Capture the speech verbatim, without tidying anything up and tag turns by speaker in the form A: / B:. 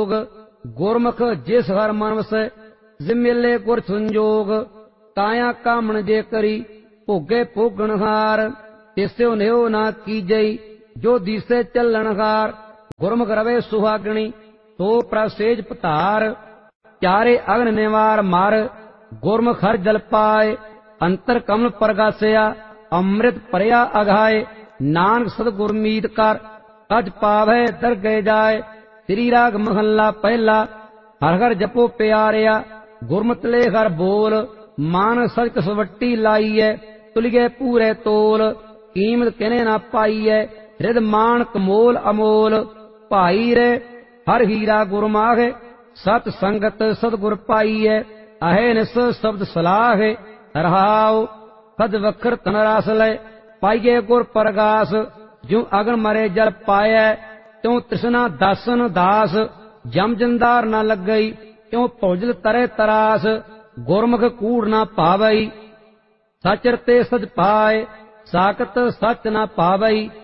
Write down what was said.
A: जोग। गुरमुख जिस हर मन वसै जिमेले गुर संजोग। काया कामण जे करी भोगे भोगण हार। तिस्यो नेहो ना कीजई जो दिसे चलन हार। गुरमुख रवे सुहागणी तो प्रसेज पतार। चारे अग्न निवार मार गुरमुख हर जल पाए। अंतर कमल प्रगासिया अमृत परया अघाए। नानक सतगुर मीत कर अज पावै दरगह जाए। श्री राग महला पहला। हर हर जपो प्यारिया गुरमतले हर बोल। मान सच कसवट्टी लाइए तुलिए पूरे तोल। कीमत किने ना पाइए रिद मान कमोल अमोल। भाई रे हर हीरा गुरमाहे सत संगत सतगुर पाइए। अहे निस शब्द सलाहे रहाओ कद वखर तन रास लय। पाइए गुर परगास जो अगन मरे जल पाए। त्यों तृष्णा दासन दास जम जंदार न लग गई। त्यों भौजल तरे तरास गुरमुख कूड़ न पावई। सचर ते सच पाए साकत सच न पावई।